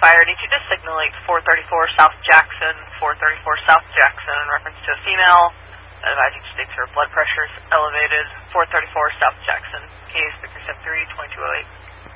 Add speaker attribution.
Speaker 1: fire, need you to signal 434 South Jackson, 434 South Jackson in reference to a female. Advising states her blood pressure is elevated, 434 South Jackson, case 373-2208.